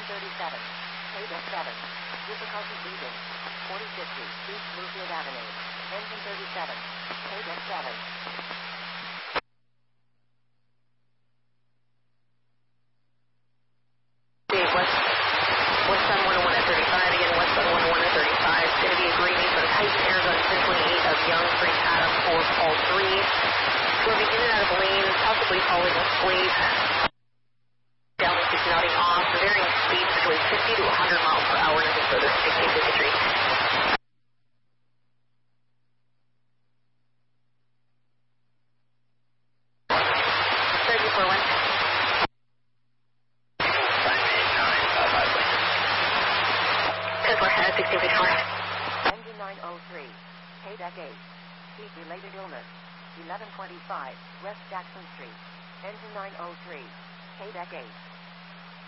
Engine 37. KDEC 7. Difficulty breathing. 4050 East Bluefield Avenue. Engine 37. KDEC 7. West Sun 101 at 35, again, West Sun 101 at 35. It's going to be a greenie from Titan, Arizona 1028 of Young Creek, Adam for call 3. Swerving in and out of the lane, possibly falling asleep. Downwind is nodding off, varying speeds between 50 to 100 miles per hour, nothing further indicates entry. Engine 903. KDEC 8. Heat-related illness. 1125 West Jackson Street. Engine 903. KDEC 8.